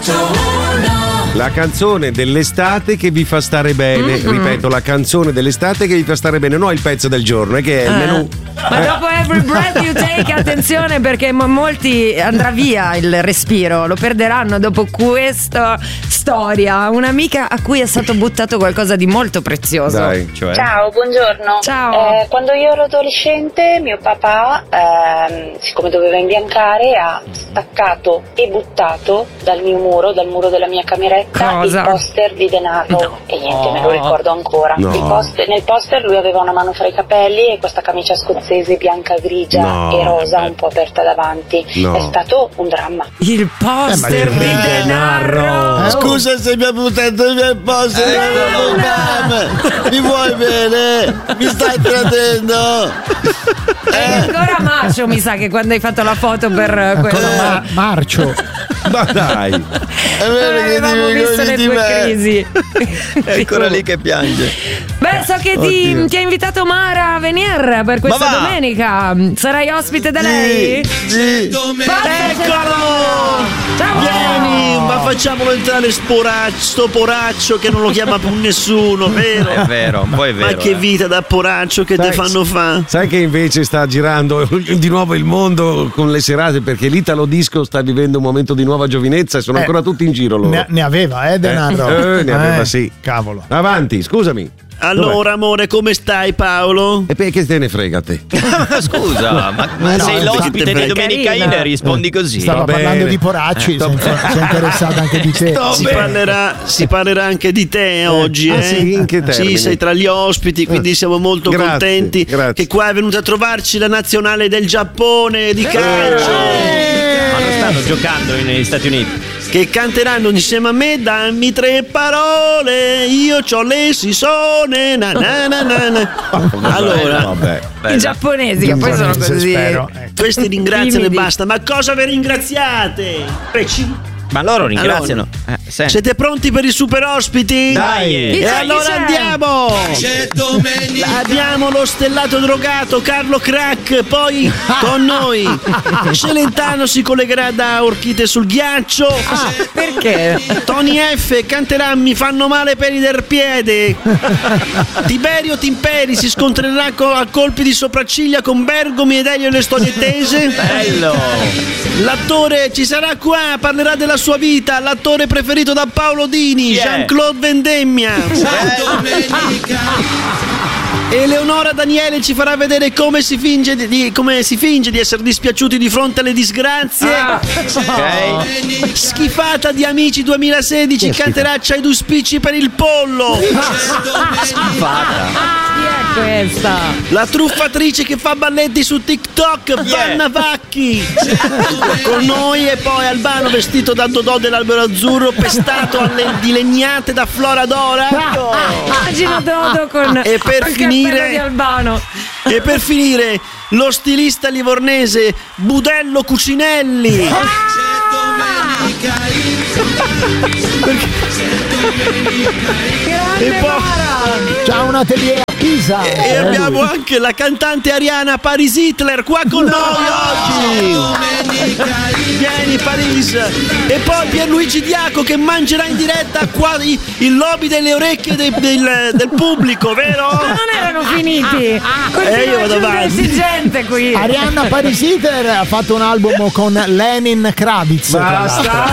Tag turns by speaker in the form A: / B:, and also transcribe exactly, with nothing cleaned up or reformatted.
A: La canzone dell'estate che vi fa stare bene. Mm-hmm. Ripeto, la canzone dell'estate che vi fa stare bene, non il pezzo del giorno, è che è il
B: eh.
A: menù.
B: Ma
A: eh.
B: dopo Every Breath You Take, attenzione, perché m- molti andrà via il respiro, lo perderanno dopo questa storia. Un'amica a cui è stato buttato qualcosa di molto prezioso.
A: Dai, cioè.
C: Ciao, buongiorno.
B: Ciao.
C: Eh, quando io ero adolescente, mio papà, ehm, siccome doveva imbiancare, ha staccato e buttato dal mio muro, dal muro della mia cameretta,
B: Cosa?
C: il poster di Denaro.
B: No.
C: E niente, me lo ricordo ancora.
A: No.
C: Il poster, nel poster lui aveva una mano fra i capelli e questa camicia scozzese bianca, grigia
A: No.
C: e rosa, un po' aperta davanti.
A: No.
C: È stato un dramma.
B: Il poster
A: Eh,
B: di
A: ma-
B: Denaro.
A: Eh,
D: Scusa se mi ha buttato il mio posto.
B: Eh,
D: Mi vuoi bene? Mi stai tradendo?
B: È ancora Macio, mi sa, che quando hai fatto la foto per
E: Ancora
B: quella
E: ma- marcio.
A: Ma dai.
D: È vero che
B: avevamo
D: ti
B: visto le
D: vergogni di
B: tue
D: me.
B: crisi.
F: È ancora lì che piange.
B: Beh, so che ti, ti ha invitato Mara a venire per questa
F: Ma va!
B: domenica. Sarai ospite da lei?
D: Sì.
B: Eccolo! Ciao!
D: Vieni, ma facciamolo entrare sporaccio, sto poraccio che non lo chiama più nessuno, vero?
F: È vero, un po' è vero.
D: Ma che
F: eh.
D: vita da poraccio che
A: Sai-
D: te fanno fa?
A: Sai che invece sta girando di nuovo il mondo con le serate, perché l'Italo Disco sta vivendo un momento di nuova giovinezza e sono
E: Eh,
A: ancora tutti in giro loro.
E: Ne, ne aveva, eh, Denaro?
A: Eh, eh, ne aveva, sì.
E: Cavolo.
A: Avanti, scusami.
D: Allora, amore, come stai, Paolo?
A: E perché te ne frega te?
F: Ma scusa, ma, ma
E: No,
F: sei
E: perché
F: l'ospite
D: te
F: di
D: frega.
F: Domenica
B: Carina.
F: In, rispondi così.
E: Stava
A: Va
E: parlando
A: bene.
E: di poracci,
A: Eh,
E: si è si è interessato anche di te.
A: Sto
D: Si
A: bene.
D: parlerà, si parlerà anche di te oggi,
A: ah,
D: eh?
A: sì? In che termini?
D: Sì, sei tra gli ospiti, quindi
A: Eh.
D: siamo molto
A: Grazie,
D: contenti
A: grazie.
D: che qua è venuta a trovarci la nazionale del Giappone di calcio.
F: Ma non stanno giocando negli Stati Uniti.
D: Che canteranno insieme a me, dammi tre parole, io c'ho le sisone, na na na na na. Allora,
A: Vabbè.
B: I giapponesi che poi sono
E: Se
B: così.
E: spero, ecco.
D: questi ringraziano e
B: Timidi.
D: basta, ma cosa vi ringraziate? Preci-
F: Ma loro ringraziano. Eh, sì.
D: Siete pronti per i super ospiti?
F: Dai.
B: Chi
D: E
B: c'è, chi
D: allora
B: c'è?
D: andiamo! Abbiamo lo stellato drogato Carlo Crack, poi con noi Celentano si collegherà da Orchite sul ghiaccio.
B: Ah, perché?
D: Tony F canterà Mi fanno male peli del piede. Tiberio Timperi si scontrerà co- a colpi di sopracciglia con Bergomi ed Elio e le storie tese.
F: Bello.
D: L'attore ci sarà qua, parlerà della sua vita, l'attore preferito da Paolo Dini,
F: Chi è?
D: Jean-Claude Vendemmia. Eleonora Daniele ci farà vedere come si finge di, di- come si finge di essere dispiaciuti di fronte alle disgrazie.
B: Ah.
F: Ok.
D: Schifata di Amici duemilasedici canterà C'hai due spicci per il pollo.
B: Chi è questa?
D: La truffatrice che fa balletti su TikTok, Vanna Vacchi. Con noi e poi Albano vestito da Dodò dell'Albero Azzurro, pestato alle di legnate da Flora Dora.
B: Immagino Dodo con
D: E per
B: col
D: finire-
B: cappello di Albano.
D: E per finire lo stilista livornese Budello Cucinelli.
B: Grande
D: E poi-
B: Mara!
E: C'ha un atelier a Pisa.
D: E
E: eh,
D: abbiamo
E: lui.
D: anche la cantante Ariana Paris Hitler qua con noi oggi. Vieni Paris. E poi Pierluigi Diaco che mangerà in diretta qua i- il lobby delle orecchie de- del, del pubblico, vero?
B: Ma non erano finiti. Continua
D: Eh, io vado
B: a aggiungere
D: avanti.
B: gente qui.
E: Arianna Paris Hitler ha fatto un album con Lenin Kravitz. tra
A: Basta.
E: l'altro.